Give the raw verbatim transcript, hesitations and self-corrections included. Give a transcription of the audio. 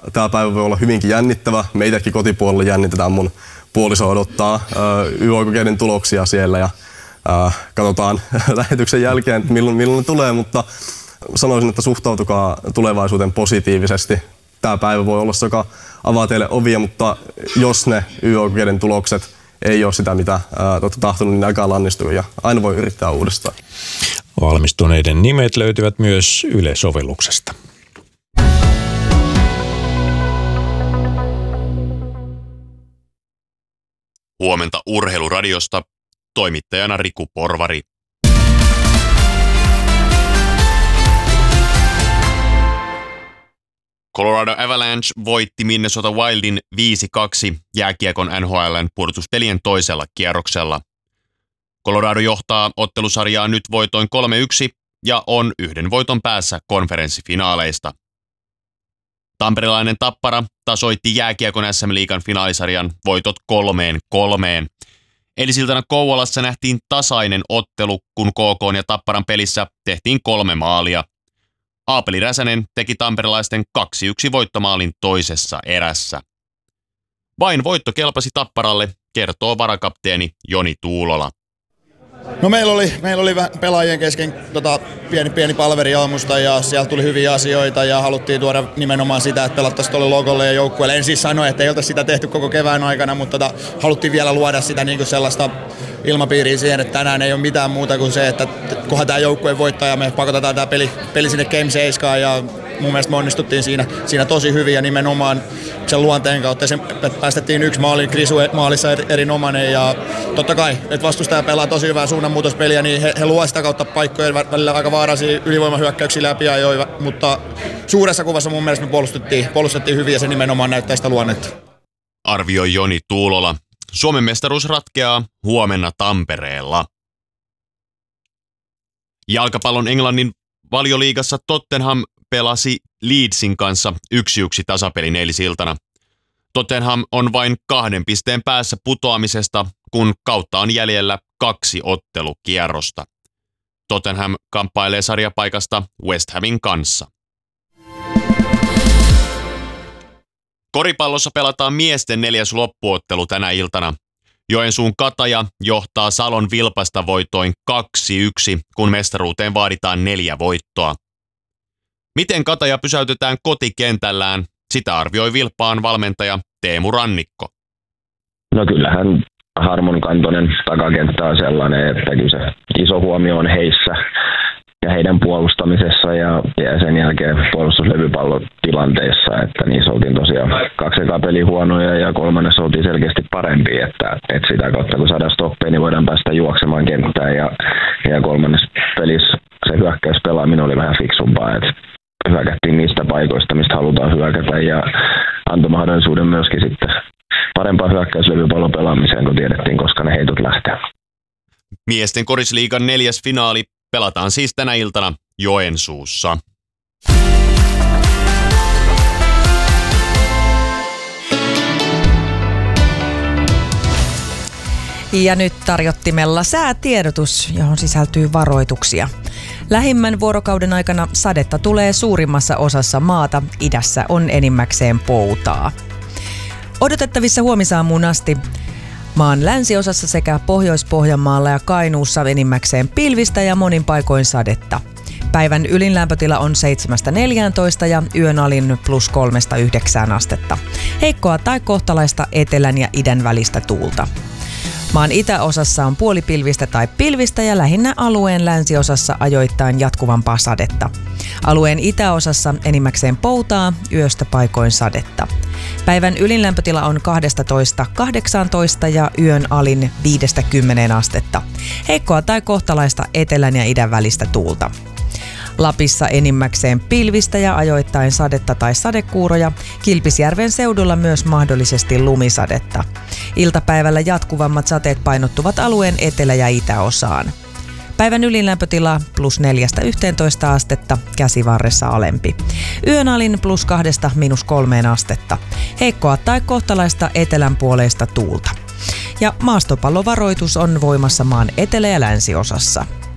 tämä päivä voi olla hyvinkin jännittävä. Meitäkin kotipuolella jännitetään, mun puoliso odottaa Y O-kokeiden tuloksia siellä ja ää, katsotaan lähetyksen jälkeen, että milloin, milloin ne tulee, mutta sanoisin, että suhtautukaa tulevaisuuteen positiivisesti. Tämä päivä voi olla se, joka avaa teille ovia, mutta jos ne Y O-kokeiden tulokset ei ole sitä, mitä olette tahtonut, niin älkää lannistuko ja aina voi yrittää uudestaan. Valmistuneiden nimet löytyvät myös Yle-sovelluksesta. Huomenta Urheiluradiosta, toimittajana Riku Porvari. Colorado Avalanche voitti Minnesota Wildin viisi kaksi jääkiekon N H L:n pudotuspelien toisella kierroksella. Colorado johtaa ottelusarjaa nyt voitoin kolme yksi ja on yhden voiton päässä konferenssifinaaleista. Tamperelainen Tappara tasoitti jääkiekon S M-liigan finaalisarjan voitot kolmeen kolmeen. Eilisiltana Kouvolassa nähtiin tasainen ottelu, kun K K:n ja Tapparan pelissä tehtiin kolme maalia. Aapeli Räsänen teki tamperelaisten kaksi yksi voittomaalin toisessa erässä. Vain voitto kelpasi Tapparalle, kertoo varakapteeni Joni Tuulola. No meillä oli, meillä oli pelaajien kesken tota, pieni, pieni palveri aamusta ja siellä tuli hyviä asioita ja haluttiin tuoda nimenomaan sitä, että pelattaisiin tuolle logolle ja joukkueelle. En siis sano, että ei oltaisi sitä tehty koko kevään aikana, mutta tota, haluttiin vielä luoda sitä niin kuin sellaista ilmapiiriä siihen, että tänään ei ole mitään muuta kuin se, että kunhan tämä joukkue voittaa ja me pakotetaan tämä peli, peli sinne Game seitsemään ja mun mielestä me onnistuttiin siinä, siinä tosi hyvin ja nimenomaan sen luonteen kautta. Sen päästettiin yksi maali, Krisu maalissa erinomainen ja totta kai, että vastustaja pelaa tosi hyvää suunnanmuutospeliä, niin he, he luo sitä kautta paikkoja välillä aika vaarallisia ylivoimahyökkäyksiä läpi ajoiva, mutta suuressa kuvassa mun mielestä me puolustettiin, puolustettiin hyvin ja se nimenomaan näyttää sitä luonnetta. Arvioi Joni Tuulola. Suomen mestaruus ratkeaa huomenna Tampereella. Jalkapallon Englannin Valioliigassa Tottenham pelasi Leedsin kanssa yksi yksi tasapelin eilisiltana. Tottenham on vain kahden pisteen päässä putoamisesta, kun kautta on jäljellä kaksi ottelukierrosta. Tottenham kamppailee sarjapaikasta West Hamin kanssa. Koripallossa pelataan miesten neljäs loppuottelu tänä iltana. Joensuun Kataja johtaa Salon Vilpasta voitoin kaksi yksi, kun mestaruuteen vaaditaan neljä voittoa. Miten Kataja pysäytetään kotikentällään, sitä arvioi Vilppaan valmentaja Teemu Rannikko. No kyllähän harmonkantoinen takakenttä on sellainen, että kyllä se iso huomio on heissä ja heidän puolustamisessa ja, ja sen jälkeen puolustuslevypallotilanteissa, että niissä oltiin tosiaan kaksi ekaa peliä huonoja ja kolmannessa oltiin selkeästi parempi, että, että sitä kautta kun saadaan stoppia, niin voidaan päästä juoksemaan kenttään ja, ja kolmannessa pelissä se hyökkäyspelaaminen oli vähän fiksumpaa, että hyökättiin niistä paikoista, mistä halutaan hyökätä ja antoi mahdollisuuden myöskin sitten parempaa hyökkäyslevypallon pelaamiseen, kun tiedettiin, koska ne heitot lähtee. Miesten korisliigan neljäs finaali pelataan siis tänä iltana Joensuussa. Ja nyt tarjottimella säätiedotus, johon sisältyy varoituksia. Lähimmän vuorokauden aikana sadetta tulee suurimmassa osassa maata, idässä on enimmäkseen poutaa. Odotettavissa huomisaamuun asti maan länsiosassa sekä Pohjois-Pohjanmaalla ja Kainuussa enimmäkseen pilvistä ja monin paikoin sadetta. Päivän ylin lämpötila on seitsemästä neljääntoista ja yön alin plus kolmesta yhdeksään astetta. Heikkoa tai kohtalaista etelän ja idän välistä tuulta. Maan itäosassa on puolipilvistä tai pilvistä ja lähinnä alueen länsiosassa ajoittain jatkuvampaa sadetta. Alueen itäosassa enimmäkseen poutaa, yöstä paikoin sadetta. Päivän ylin lämpötila on kaksitoista kahdeksantoista ja yön alin viidestä kymmeneen astetta. Heikkoa tai kohtalaista etelän ja idän välistä tuulta. Lapissa enimmäkseen pilvistä ja ajoittain sadetta tai sadekuuroja, Kilpisjärven seudulla myös mahdollisesti lumisadetta. Iltapäivällä jatkuvammat sateet painottuvat alueen etelä- ja itäosaan. Päivän ylinlämpötila plus neljästä yhteentoista astetta, käsivarressa alempi. Yön alin plus kahdesta miinus kolmeen astetta. Heikkoa tai kohtalaista etelänpuoleista tuulta. Ja maastopallovaroitus on voimassa maan etelä- ja länsiosassa.